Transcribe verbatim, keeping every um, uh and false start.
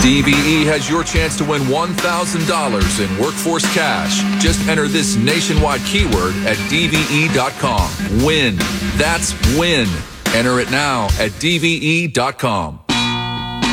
D V E has your chance to win one thousand dollars in workforce cash. Just enter this nationwide keyword at D V E dot com. Win. That's win. Enter it now at D V E dot com.